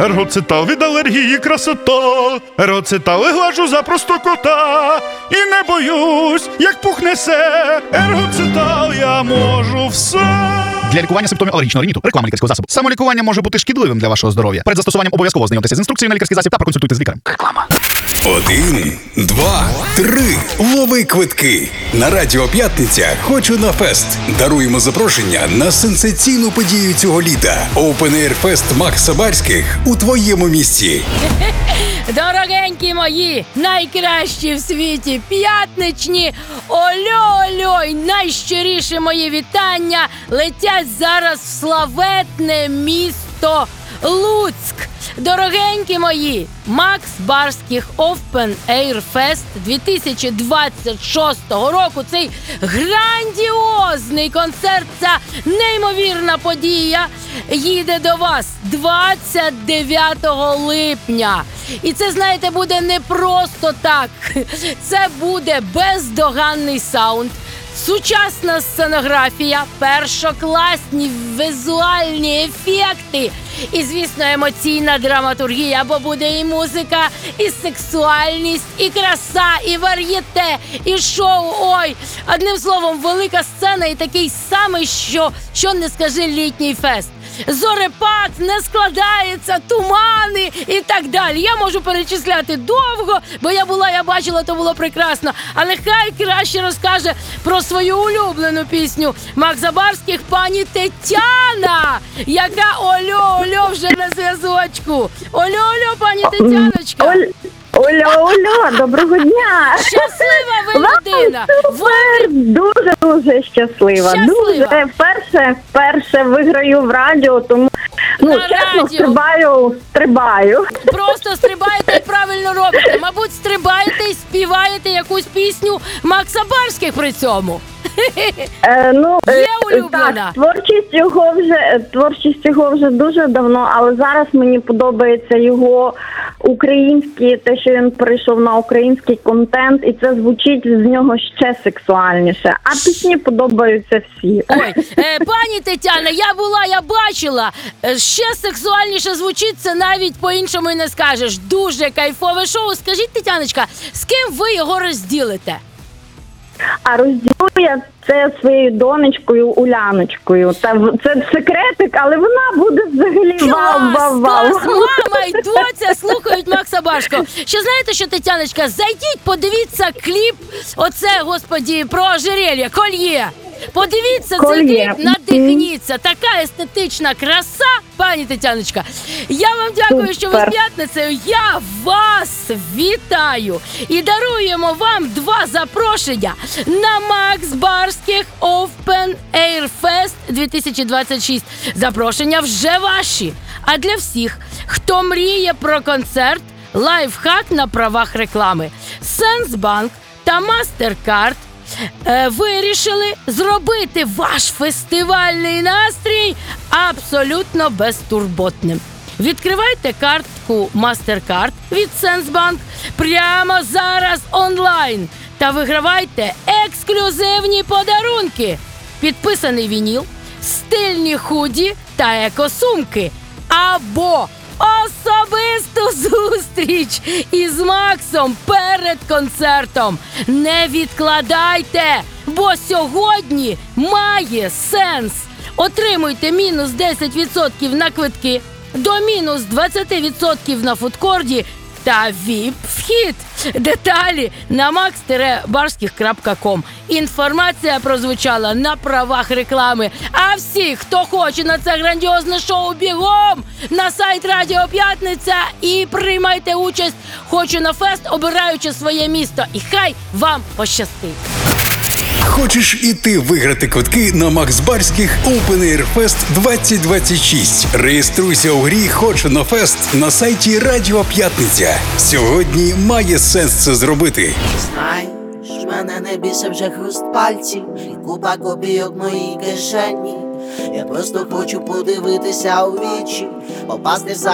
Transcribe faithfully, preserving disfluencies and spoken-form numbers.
Ергоцитал від алергії красота. Ергоцитал глажу за просто кота. І не боюсь, як пух несе. Ергоцитал я можу все. Для лікування симптомів алергічного риніту. Реклама лікарського засобу. Самолікування може бути шкідливим для вашого здоров'я. Перед застосуванням обов'язково ознайомтеся з інструкцією на лікарський засіб та проконсультуйте з лікарем. Реклама. Один, два, три. Лови квитки. На Радіо П'ятниця «Хочу на фест». Даруємо запрошення на сенсаційну подію цього літа. Open Air Fest Макса Барських у твоєму місці. Дорогенькі мої, найкращі в світі п'ятничні, ольо-ольо, найщиріші мої вітання летять зараз в славетне місто Луцьк. Дорогенькі мої, Макс Барських Open Air Fest дві тисячі двадцять шостого року. Цей грандіозний концерт, ця неймовірна подія їде до вас двадцять дев'ятого липня. І це, знаєте, буде не просто так. Це буде бездоганний саунд, сучасна сценографія, першокласні візуальні ефекти і, звісно, емоційна драматургія, бо буде і музика, і сексуальність, і краса, і вар'єте, і шоу. Ой, одним словом, велика сцена і такий самий, що, що не скажи, літній фест. Зорепад, не складається, тумани і так далі. Я можу перечисляти довго, бо я була, я бачила, то було прекрасно. Але хай краще розкаже про свою улюблену пісню Макса Барських пані Тетяна, яка ольо-ольо вже на зв'язочку. Ольо-ольо, пані Тетяночка. Оля-оля, доброго дня! Щаслива ви людина! Супер! Дуже-дуже щаслива. Щаслива. Дуже. Вперше, вперше виграю в радіо, тому, ну, На чесно, радіо. стрибаю, стрибаю. Просто стрибаєте і правильно робите. Мабуть, стрибаєте і співаєте якусь пісню Макса Барських при цьому. Е, ну, Є е, улюблена? Так, творчість його вже, творчість його вже дуже давно, але зараз мені подобається його український, те, що він перейшов на український контент, і це звучить з нього ще сексуальніше. А пісні подобаються всі. Ой, е, пані Тетяна, я була, я бачила. Е, Ще сексуальніше звучить, це навіть по-іншому і не скажеш. Дуже кайфове шоу. Скажіть, Тетяночка, з ким ви його розділите? А розділю я це своєю донечкою Уляночкою. Та в- це секретик, але вона буде взагалі вау-вау-вау. Клас, мама і доця слухають Макса Барського. Ще знаєте що, Тетяночка, зайдіть, подивіться кліп, оце, господі, про ожерелье, кольє. Подивіться цей Кольє. кліп, надихніться. Така естетична краса, пані Тетяночка. Я вам дякую, що ви з Супер. п'ятницею. Я вас вітаю. І даруємо вам два запрошення на Макс Барських Open Air Fest дві тисячі двадцять шість. Запрошення вже ваші. А для всіх, хто мріє про концерт, лайфхак на правах реклами. Сенсбанк та Мастеркард Е, вирішили зробити ваш фестивальний настрій абсолютно безтурботним. Відкривайте картку MasterCard від Сенсбанк прямо зараз онлайн та вигравайте ексклюзивні подарунки, підписаний вініл, стильні худі та екосумки або особисту зустріч із Максом перед концертом. Не відкладайте, бо сьогодні має сенс. Отримуйте мінус десять відсотків на квитки, до мінус двадцять відсотків на фудкорді та віп-вхід. Деталі на макс барських крапка ком. Інформація прозвучала на правах реклами. А всі, хто хоче на це грандіозне шоу, бігом на сайт Радіо П'ятниця і приймайте участь. Хочу на фест, обираючи своє місто. І хай вам пощастить. Хочеш і ти виграти квитки на Макс Барських Open Air Fest двадцять двадцять шість? Реєструйся у грі «Хочу на фест» на сайті Радіо П'ятниця. Сьогодні має сенс це зробити. Знаєш, мене не бісить вже хруст пальців і купа копійок в моїй кишені. Я просто хочу подивитися у вічі, попасти в